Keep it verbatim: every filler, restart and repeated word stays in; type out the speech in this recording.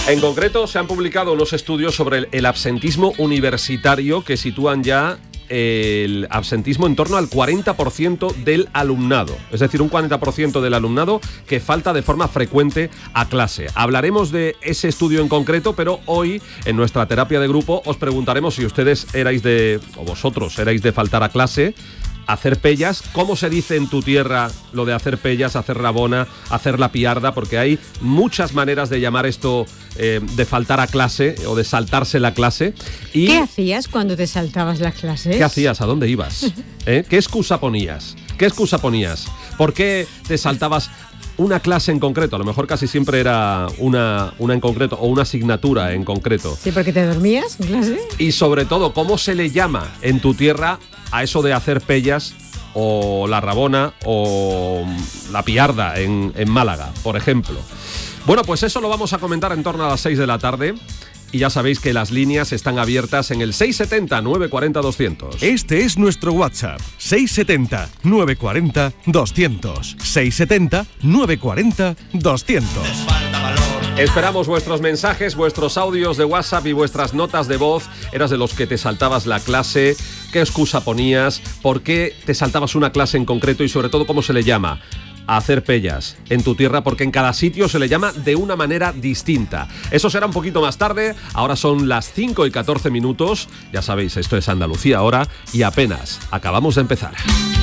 En concreto, se han publicado unos estudios sobre el, el absentismo universitario que sitúan ya el absentismo en torno al cuarenta por ciento del alumnado. Es decir, un cuarenta por ciento del alumnado que falta de forma frecuente a clase. Hablaremos de ese estudio en concreto, pero hoy en nuestra terapia de grupo os preguntaremos si ustedes erais de, o vosotros erais de faltar a clase, hacer pellas. ¿Cómo se dice en tu tierra lo de hacer pellas, hacer rabona, hacer la piarda? Porque hay muchas maneras de llamar esto eh, de faltar a clase o de saltarse la clase. Y ¿qué hacías cuando te saltabas las clases? ¿Qué hacías? ¿A dónde ibas? ¿Eh? ¿Qué excusa ponías? ¿Qué excusa ponías? ¿Por qué te saltabas una clase en concreto? A lo mejor casi siempre era una, una en concreto o una asignatura en concreto. Sí, porque te dormías en clase. Y sobre todo, ¿cómo se le llama en tu tierra a eso de hacer pellas o la rabona o la piarda en, en Málaga, por ejemplo? Bueno, pues eso lo vamos a comentar en torno a las seis de la tarde. Y ya sabéis que las líneas están abiertas en el seis siete cero, nueve cuatro cero, doscientos. Este es nuestro WhatsApp, seis siete cero, nueve cuatro cero, doscientos. seis siete cero, nueve cuatro cero, doscientos. Esperamos vuestros mensajes, vuestros audios de WhatsApp y vuestras notas de voz. ¿Eras de los que te saltabas la clase? ¿Qué excusa ponías? ¿Por qué te saltabas una clase en concreto? Y sobre todo, ¿cómo se le llama a hacer pellas en tu tierra? Porque en cada sitio se le llama de una manera distinta. Eso será un poquito más tarde. Ahora son las cinco y catorce minutos. Ya sabéis, esto es Andalucía ahora y apenas acabamos de empezar.